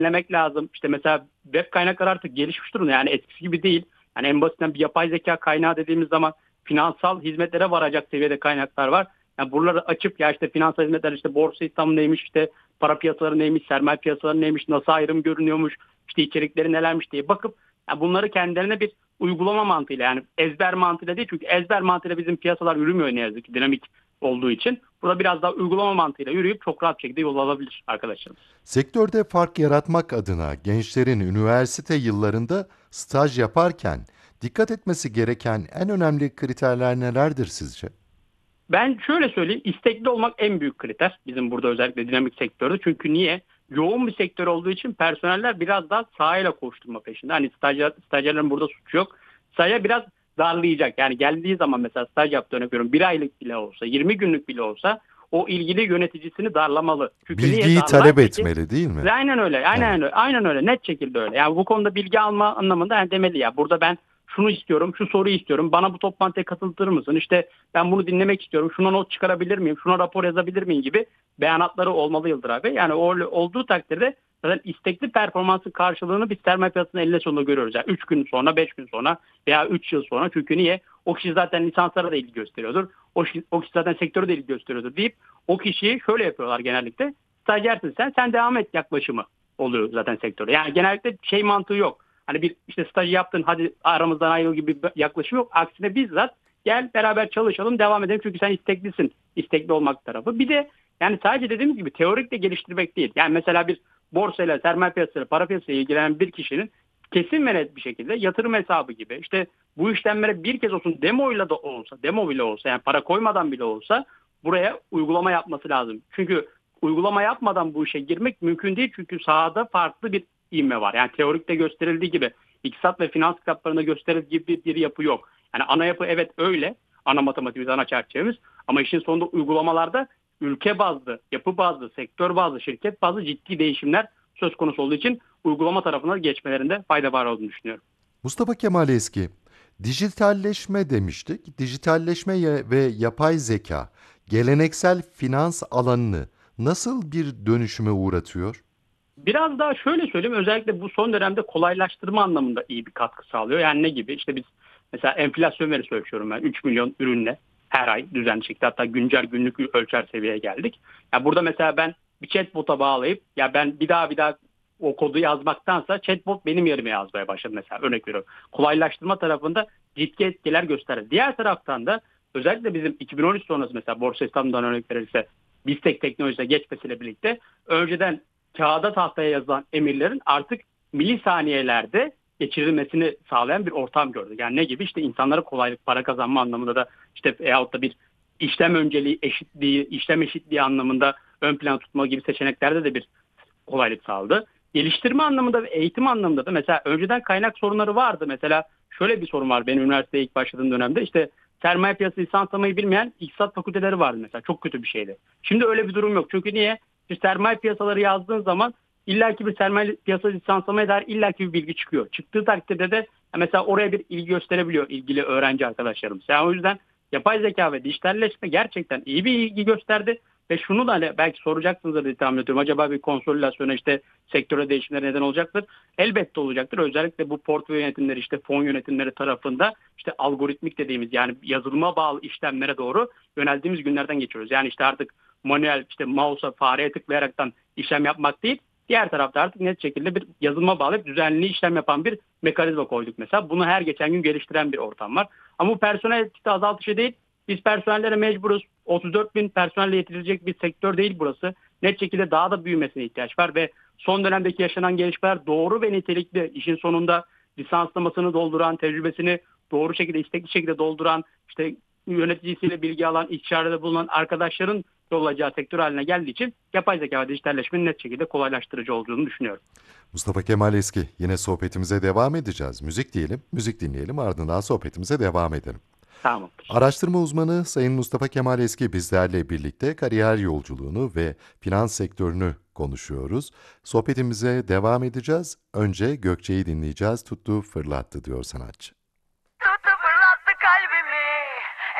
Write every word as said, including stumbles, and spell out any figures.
Denemek lazım. İşte mesela web kaynakları artık gelişmiş durumda. Yani eskisi gibi değil. Yani en basitinden bir yapay zeka kaynağı dediğimiz zaman finansal hizmetlere varacak seviyede kaynaklar var. Yani buraları açıp ya işte finansal hizmetler işte borsa İstanbul neymiş, işte para piyasaları neymiş, sermaye piyasaları neymiş, nasıl ayrım görünüyormuş, işte içerikleri nelermiş diye bakıp yani bunları kendilerine bir uygulama mantığıyla, yani ezber mantığıyla değil, çünkü ezber mantığıyla bizim piyasalar yürümüyor ne yazık ki, dinamik olduğu için. Burada biraz daha uygulama mantığıyla yürüyüp çok rahat bir şekilde yol alabilir arkadaşlarımız. Sektörde fark yaratmak adına gençlerin üniversite yıllarında staj yaparken dikkat etmesi gereken en önemli kriterler nelerdir sizce? Ben şöyle söyleyeyim, istekli olmak en büyük kriter bizim burada, özellikle dinamik sektörde. Çünkü niye? Yoğun bir sektör olduğu için personeller biraz daha sahayla koşturma peşinde. Hani stajyer, stajyerlerin burada suçu yok. Sahaya biraz darlayacak. Yani geldiği zaman mesela staj yaptığı, örnek veriyorum, bir aylık bile olsa, yirmi günlük bile olsa o ilgili yöneticisini darlamalı. Çünkü niye? Bilgiyi talep Darlarsa ki etmeli değil mi? aynen öyle, Evet. aynen öyle, aynen öyle, net şekilde öyle. Yani bu konuda bilgi alma anlamında yani demeli ya. Burada ben şunu istiyorum, şu soruyu istiyorum. Bana bu toplantıya katılır mısın? İşte ben bunu dinlemek istiyorum. Şuna not çıkarabilir miyim? Şuna rapor yazabilir miyim gibi beyanatları olmalı Yıldıray Bey. Yani o olduğu takdirde zaten istekli performansın karşılığını biz sermaye piyasasının elinde sonunda görüyoruz. Yani üç gün sonra, beş gün sonra veya üç yıl sonra. Çünkü niye? O kişi zaten lisanslara da ilgi gösteriyordur. O kişi, o kişi zaten sektöre de ilgi gösteriyordur deyip o kişiyi şöyle yapıyorlar genellikle. Stajyersin sen, sen devam et yaklaşımı oluyor zaten sektörde. Yani genellikle şey mantığı yok. Hani bir işte stajı yaptın hadi aramızdan ayrıl gibi bir yaklaşım yok. Aksine bizzat gel beraber çalışalım, devam edelim, çünkü sen isteklisin. İstekli olmak tarafı. Bir de yani sadece dediğimiz gibi teorik de geliştirmek değil. Yani mesela bir borsayla, sermaye piyasasıyla, para piyasasıyla ilgilenen bir kişinin kesin ve net bir şekilde yatırım hesabı gibi işte bu işlemlere bir kez olsun, demoyla da olsa, demo bile olsa, yani para koymadan bile olsa buraya uygulama yapması lazım. Çünkü uygulama yapmadan bu işe girmek mümkün değil. Çünkü sahada farklı bir ivme var. Yani teorikte gösterildiği gibi, iktisat ve finans kitaplarında gösterildiği gibi bir yapı yok. Yani ana yapı evet öyle. Ana matematiğimiz, ana çerçevemiz. Ama işin sonunda uygulamalarda ülke bazlı, yapı bazlı, sektör bazlı, şirket bazlı ciddi değişimler söz konusu olduğu için uygulama tarafına geçmelerinde fayda var olduğunu düşünüyorum. Mustafa Kemal Eski, dijitalleşme demiştik. Dijitalleşme ya- ve yapay zeka geleneksel finans alanını nasıl bir dönüşüme uğratıyor? Biraz daha şöyle söyleyeyim, özellikle bu son dönemde kolaylaştırma anlamında iyi bir katkı sağlıyor. Yani ne gibi? İşte biz mesela enflasyon verisi ölçüyorum ben, üç milyon ürünle her ay düzenli şekilde, hatta güncel günlük ölçer seviyeye geldik. Ya burada mesela ben bir chatbot'a bağlayıp ya ben bir daha bir daha o kodu yazmaktansa chatbot benim yerime yazmaya başladı mesela, örnek veriyorum. Kolaylaştırma tarafında ciddi etkiler gösterdi. Diğer taraftan da özellikle bizim iki bin on üç sonrası, mesela Borsa İstanbul'dan örnek verirse, BİSTEK teknolojisine geçmesiyle birlikte önceden kağıda tahtaya yazılan emirlerin artık milisaniyelerde geçirilmesini sağlayan bir ortam gördük. Yani ne gibi? İşte insanlara kolaylık, para kazanma anlamında da, işte veyahut da bir işlem önceliği, eşitliği, işlem eşitliği anlamında ön plan tutma gibi seçeneklerde de bir kolaylık sağladı. Geliştirme anlamında ve eğitim anlamında da mesela önceden kaynak sorunları vardı. Mesela şöyle bir sorun var benim üniversiteye ilk başladığım dönemde. İşte sermaye piyasası lisanslamayı bilmeyen iktisat fakülteleri vardı mesela. Çok kötü bir şeydi. Şimdi öyle bir durum yok. Çünkü niye? İşte sermaye piyasaları yazdığın zaman illaki bir sermaye piyasası lisanslamaya dair illaki bir bilgi çıkıyor. Çıktığı takdirde de mesela oraya bir ilgi gösterebiliyor ilgili öğrenci arkadaşlarımız. Yani o yüzden yapay zeka ve dijitalleşme gerçekten iyi bir ilgi gösterdi. Ve şunu da hani belki soracaksınızdır diye tahmin ediyorum. Acaba bir konsolidasyona, işte sektöre değişimlere neden olacaktır. Elbette olacaktır. Özellikle bu portföy yönetimleri, işte fon yönetimleri tarafında işte algoritmik dediğimiz, yani yazılıma bağlı işlemlere doğru yöneldiğimiz günlerden geçiyoruz. Yani işte artık manuel, işte mouse'a, fareye tıklayaraktan işlem yapmak değil. Diğer tarafta artık net şekilde bir yazılıma bağlayıp düzenli işlem yapan bir mekanizma koyduk mesela. Bunu her geçen gün geliştiren bir ortam var. Ama bu personel etkisi azaltıcı değil. Biz personellere mecburuz. otuz dört bin personelle yetirilecek bir sektör değil burası. Net şekilde daha da büyümesine ihtiyaç var ve son dönemdeki yaşanan gelişmeler doğru ve nitelikli, işin sonunda lisanslamasını dolduran, tecrübesini doğru şekilde, istekli şekilde dolduran, işte yöneticisiyle bilgi alan, istişarede bulunan arkadaşların yol alacağı sektör haline geldiği için yapay zeka ve dijitalleşmenin net şekilde kolaylaştırıcı olduğunu düşünüyorum. Mustafa Kemal Eski, yine sohbetimize devam edeceğiz. Müzik diyelim, müzik dinleyelim, ardından sohbetimize devam edelim. Tamamdır. Araştırma uzmanı Sayın Mustafa Kemal Eski bizlerle birlikte kariyer yolculuğunu ve finans sektörünü konuşuyoruz. Sohbetimize devam edeceğiz. Önce Gökçe'yi dinleyeceğiz. Tuttu fırlattı diyor sanatçı.